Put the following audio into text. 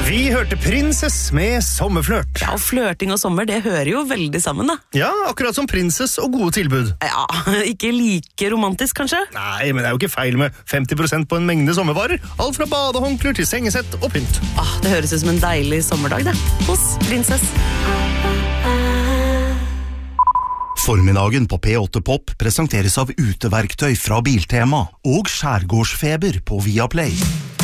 Vi hørte Princess med sommerflørt. Ja, og flørting og sommer, det hører jo veldig sammen da. Ja, akkurat som Princess og gode tilbud. Ja, ikke like romantisk kanskje? Nei, men det er jo ikke feil med 50% på en mengde sommervarer. Alt fra badehåndklær til sengesett og pynt. Det høres ut som en deilig sommerdag det, hos Princess. Formiddagen på P8 Pop presenteres av uteverktøy fra Biltema og Skjærgårdsfeber på Viaplay.